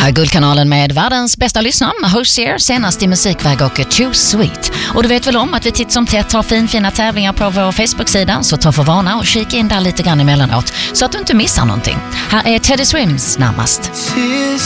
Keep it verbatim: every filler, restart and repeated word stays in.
här är Guldkanalen med världens bästa lyssnare med Hosier, senast i musikväg och Too Sweet. Och du vet väl om att vi titt som tätt har fin, fina tävlingar på vår Facebook-sida, så ta för vana och kika in där lite grann emellanåt så att du inte missar någonting. Här är Teddy Swims närmast.